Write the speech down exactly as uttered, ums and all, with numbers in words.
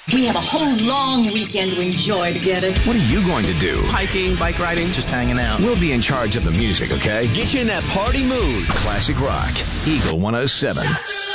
We have a whole long weekend to enjoy together. What are you going to do? Hiking, bike riding, just hanging out. We'll be in charge of the music, okay? Get you in that party mood. Classic Rock, Eagle one oh seven.